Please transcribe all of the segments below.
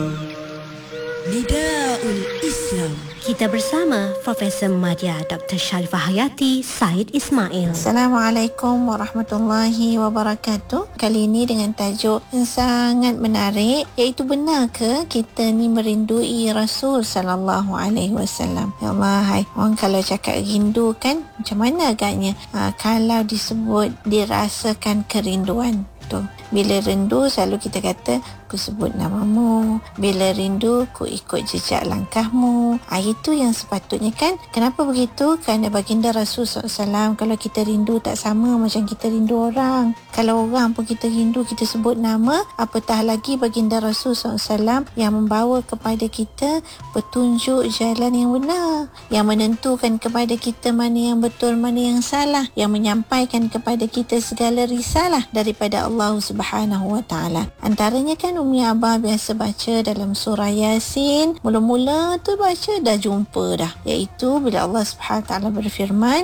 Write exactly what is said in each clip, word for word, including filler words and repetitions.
Nidaul Islam. Kita bersama Profesor Madya Doktor Sharifah Hayati Said Ismail. Assalamualaikum warahmatullahi wabarakatuh. Kali ini dengan tajuk yang sangat menarik, iaitu benar ke kita ni merindui Rasul sallallahu alaihi wasallam? Ya Allah, hai, orang kalau cakap rindu kan, macam mana agaknya ha, kalau disebut dirasakan kerinduan tu. Bila rindu selalu kita kata, ku sebut namamu. Bila rindu, ku ikut jejak langkahmu. Ha, itu yang sepatutnya kan. Kenapa begitu? Kerana baginda Rasul sallallahu alaihi wasallam, kalau kita rindu tak sama macam kita rindu orang. Kalau orang pun kita rindu, kita sebut nama, apatah lagi baginda Rasul sallallahu alaihi wasallam yang membawa kepada kita petunjuk jalan yang benar, yang menentukan kepada kita mana yang betul, mana yang salah, yang menyampaikan kepada kita segala risalah daripada Allah Subhanahu wa taala. Antaranya kan Umi Abah biasa baca dalam surah Yasin, mula-mula tu baca dah jumpa dah, iaitu bila Allah Subhanahu wa taala berfirman,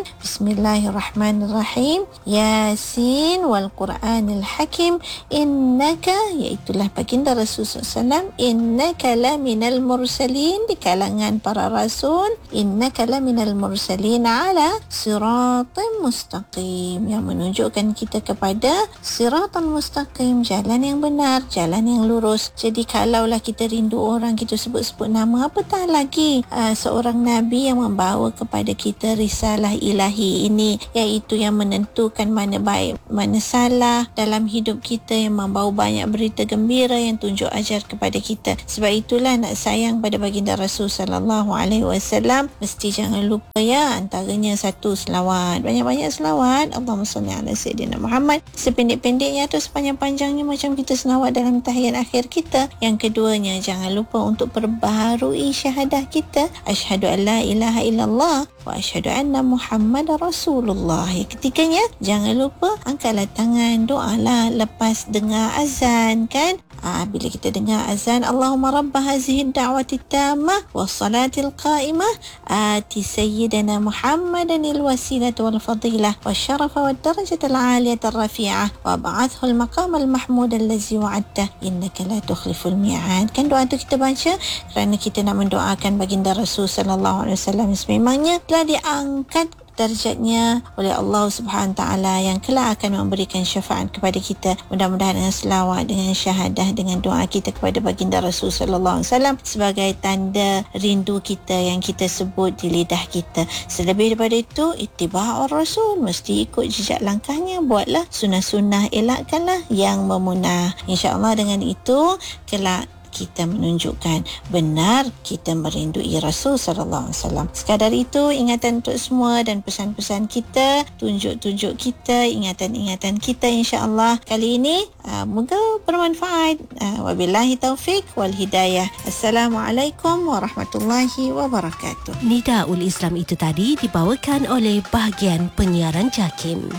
Bismillahirrahmanirrahim, Yasin wal Quranil Hakim, innaka, iaitulah baginda Rasul sallallahu alaihi wasallam, innaka laminal mursalin, di kalangan para rasul, innaka laminal mursalin ala siratim mustaqim, yang menunjukkan kita kepada siratal mustaqim, jalan yang benar, jalan yang lurus. Jadi kalaulah kita rindu orang, kita sebut-sebut nama, apatah lagi uh, seorang Nabi yang membawa kepada kita risalah ilahi ini, iaitu yang menentukan mana baik, mana salah dalam hidup kita, yang membawa banyak berita gembira, yang tunjuk ajar kepada kita. Sebab itulah nak sayang pada baginda Rasul sallallahu alaihi wasallam, mesti jangan lupa ya, antaranya satu, selawat, banyak-banyak selawat. Allahumma salli ala sayyidina Muhammad, sependek-pendeknya atau sepanjang-panjangnya macam kita selawat dalam tahiyat akhir kita. Yang keduanya, jangan lupa untuk perbaharui syahadah kita, asyhadu an la ilaha illallah wa asyhadu anna Muhammad Rasulullah. Yang ketiganya, jangan lupa angkatlah tangan, doalah lepas dengar azan kan. Ah, bila kita dengar azan, Allahumma rabba hazihi da'wati tammah wassalatil qa'imah ati sayyidina Muhammadan alwasilata wal fadilah wasyarafa wad darajatal 'aliyata rafi'ah wa ba'athu al maqam al mahmud allazi wa'adta innaka la tukhliful mi'ad. Kan doa tu kita baca kerana kita nak mendoakan baginda Rasul sallallahu alaihi wasallam sememangnya telah diangkat darjatnya oleh Allah Subhanahu taala, yang kelak akan memberikan syafaat kepada kita. Mudah-mudahan dengan selawat, dengan syahadah, dengan doa kita kepada baginda Rasul sallallahu alaihi wasallam sebagai tanda rindu kita yang kita sebut di lidah kita. Selebih daripada itu, ittiba'ur Rasul, mesti ikut jejak langkahnya, buatlah sunnah-sunnah, elakkanlah yang memunah. Insya-Allah dengan itu kelak kita menunjukkan benar kita merindui Rasul sallallahu alaihi wasallam. Sekadar itu ingatan untuk semua dan pesan-pesan kita, tunjuk-tunjuk kita, ingatan-ingatan kita, insya-Allah kali ini uh, moga bermanfaat. Uh, wabillahi taufik wal hidayah. Assalamualaikum warahmatullahi wabarakatuh. Nidaul Islam itu tadi dibawakan oleh bahagian penyiaran JAKIM.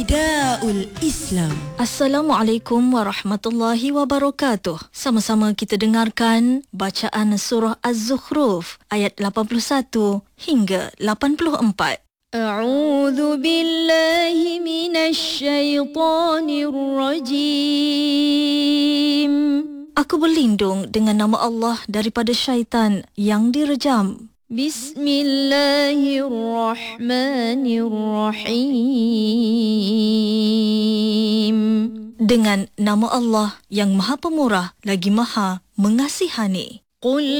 Nidaul Islam. Assalamualaikum warahmatullahi wabarakatuh. Sama-sama kita dengarkan bacaan surah Az-Zukhruf ayat lapan puluh satu hingga lapan puluh empat. A'udzu billahi minasy syaithanir rajim. Aku berlindung dengan nama Allah daripada syaitan yang direjam. Bismillahirrahmanirrahim. Dengan nama Allah yang Maha Pemurah lagi Maha Mengasihani. Qul